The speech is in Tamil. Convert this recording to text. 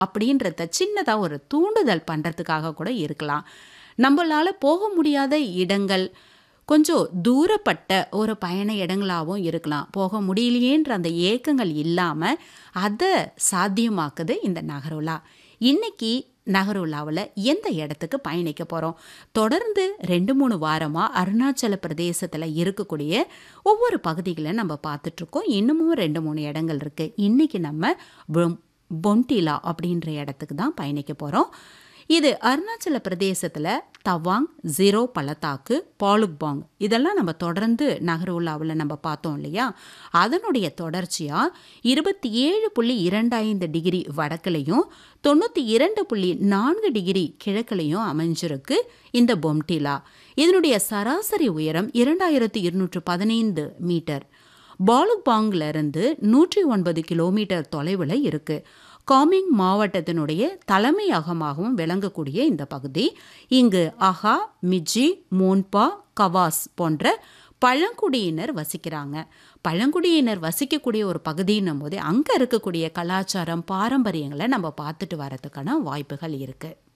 அப்படின்றத சின்னதா ஒரு தூண்டுதல் பண்றதுக்காக கூட இருக்கலாம். நம்மளால போக முடியாத இடங்கள் கொஞ்சம் தூரப்பட்ட ஒரு பயண இடங்களாகவும் இருக்கலாம். போக முடியலையேன்ற அந்த ஏக்கங்கள் இல்லாம அத சாத்தியமாக்குது இந்த நகருலா. இன்னைக்கு நகருலாவில் எந்த இடத்துக்கு பயணிக்க போகிறோம்? தொடர்ந்து 2-3 வாரமாக அருணாச்சல பிரதேசத்தில் இருக்கக்கூடிய ஒவ்வொரு பகுதிகளை நம்ம பார்த்துட்ருக்கோம். இன்னமும் 2-3 இடங்கள் இருக்குது. இன்றைக்கி நம்ம பொன்டிலா அப்படின்ற இடத்துக்கு தான் பயணிக்க போகிறோம். இது அருணாச்சல பிரதேசத்தில் தவாங், ஜீரோ பள்ளத்தாக்கு, பாலுக்பாங் இதெல்லாம் நம்ம தொடர்ந்து நகருலாவில் நம்ம பார்த்தோம் இல்லையா? அதனுடைய தொடர்ச்சியாக 27.25 டிகிரி வடக்குலையும் 92.4 டிகிரி கிழக்குலையும் அமைஞ்சிருக்கு இந்த பொன்டிலா. இதனுடைய சராசரி உயரம் 2215 மீட்டர். பாலுக்பாங்கிலிருந்து 109 கிலோமீட்டர் தொலைவில் இருக்குது. காமிங் மாவட்டத்தினுடைய தலைமையகமாகவும் விளங்கக்கூடிய இந்த பகுதி. இங்கு அஹா, மிஜி, மோன்பா, கவாஸ் போன்ற பழங்குடியினர் வசிக்கிறாங்க. பழங்குடியினர் வசிக்கக்கூடிய ஒரு பகுதின்னும் போது அங்கே இருக்கக்கூடிய கலாச்சாரம், பாரம்பரியங்களை நம்ம பார்த்துட்டு வரதுக்கான வாய்ப்புகள் இருக்குது.